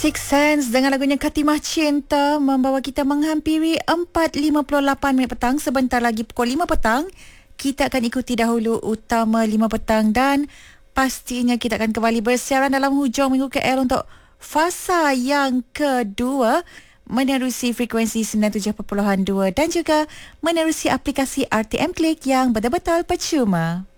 Six Sense dengan lagunya Katimah Cinta membawa kita menghampiri 4.58 minit petang. Sebentar lagi pukul 5 petang, kita akan ikuti dahulu utama 5 petang dan pastinya kita akan kembali bersiaran dalam hujung minggu KL untuk fasa yang kedua menerusi frekuensi 97.2 dan juga menerusi aplikasi RTM Klik yang betul-betul percuma.